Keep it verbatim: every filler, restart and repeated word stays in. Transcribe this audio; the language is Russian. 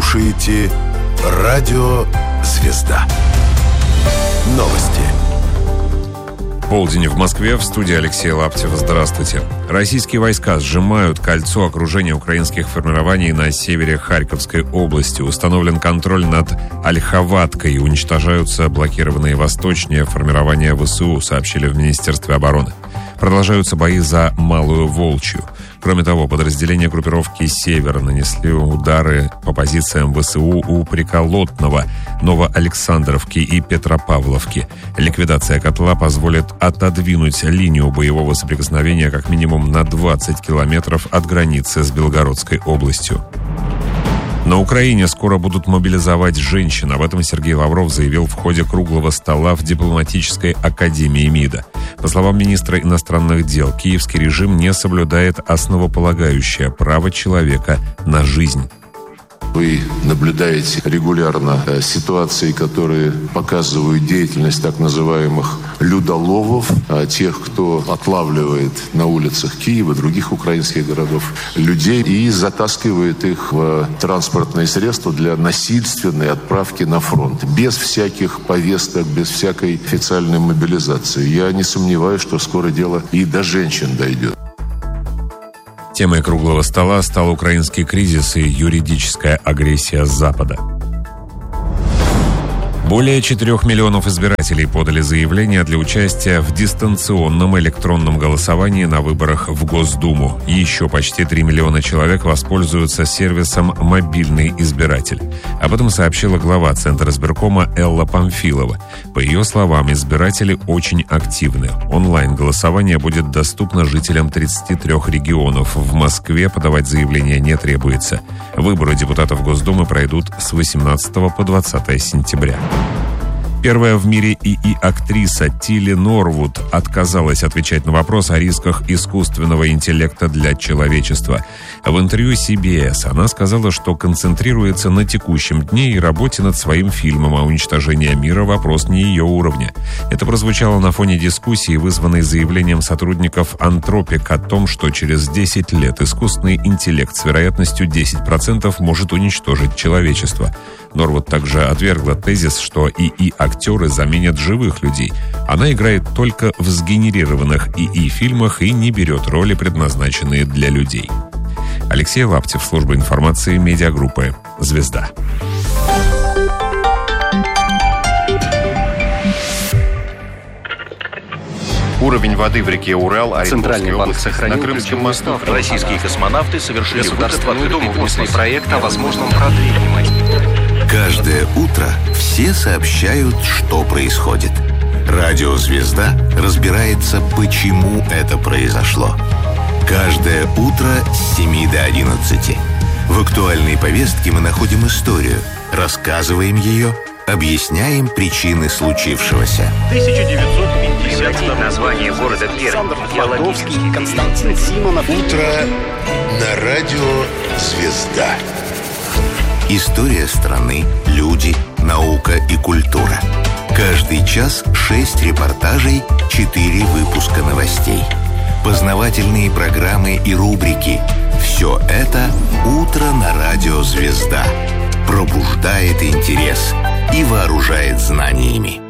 слушаете Радио «Звезда». Новости. Полдень в Москве, в студии Алексей Лаптев. Здравствуйте. Российские войска сжимают кольцо окружения украинских формирований на севере Харьковской области. Установлен контроль над Ольховаткой. Уничтожаются блокированные восточнее формирования ВСУ, сообщили в Министерстве обороны. Продолжаются бои за Малую Волчью. Кроме того, подразделения группировки «Север» нанесли удары по позициям ВСУ у Приколотного, Новоалександровки и Петропавловки. Ликвидация котла позволит отодвинуть линию боевого соприкосновения как минимум на двадцать километров от границы с Белгородской областью. На Украине скоро будут мобилизовать женщин. Об этом Сергей Лавров заявил в ходе круглого стола в дипломатической академии МИДа. По словам министра иностранных дел, киевский режим не соблюдает основополагающее право человека на жизнь. Вы наблюдаете регулярно ситуации, которые показывают деятельность так называемых людоловов, тех, кто отлавливает на улицах Киева, других украинских городов людей и затаскивает их в транспортные средства для насильственной отправки на фронт. Без всяких повесток, без всякой официальной мобилизации. Я не сомневаюсь, что скоро дело и до женщин дойдет. Темой круглого стола стал украинский кризис и юридическая агрессия Запада. Более четырех миллионов избирателей подали заявление для участия в дистанционном электронном голосовании на выборах в Госдуму. Еще почти три миллиона человек воспользуются сервисом «Мобильный избиратель». Об этом сообщила глава Центра избиркома Элла Памфилова. По ее словам, избиратели очень активны. Онлайн-голосование будет доступно жителям тридцати трёх регионов. В Москве подавать заявление не требуется. Выборы депутатов Госдумы пройдут с восемнадцатого по двадцатое сентября. Первая в мире ИИ-актриса Тилли Норвуд отказалась отвечать на вопрос о рисках искусственного интеллекта для человечества. В интервью си би эс она сказала, что концентрируется на текущем дне и работе над своим фильмом, а уничтожение мира – вопрос не ее уровня. Это прозвучало на фоне дискуссии, вызванной заявлением сотрудников Anthropic о том, что через десять лет искусственный интеллект с вероятностью десять процентов может уничтожить человечество. Норвуд также отвергла тезис, что ИИ-актеры заменят живых людей. Она играет только в сгенерированных ИИ-фильмах и не берет роли, предназначенные для людей. Алексей Лаптев, служба информации, медиагруппы «Звезда». Уровень воды в реке Урал, Центральный банк сохранил на Крымском мосту. Российские космонавты совершили Государственную Думу внесли проект о возможном продлении. Каждое утро все сообщают, что происходит. Радио «Звезда» разбирается, почему это произошло. Каждое утро с семи до одиннадцати. В актуальной повестке мы находим историю, рассказываем ее, объясняем причины случившегося. тысяча девятьсот пятьдесят второй название города Пермь. Геологический, Константин Симонов. Утро на радио «Звезда». История страны, люди, наука и культура. Каждый час шесть репортажей, четыре выпуска новостей. Познавательные программы и рубрики. Все это «Утро на радио «Звезда». Пробуждает интерес и вооружает знаниями.